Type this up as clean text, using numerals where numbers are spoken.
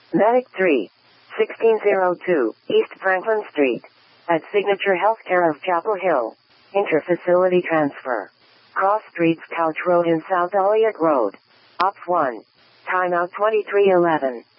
Medic 3. 1602, East Franklin Street. At Signature Healthcare of Chapel Hill. Interfacility transfer. Cross Streets Couch Road in South Elliott Road. Op 1. Timeout 2311.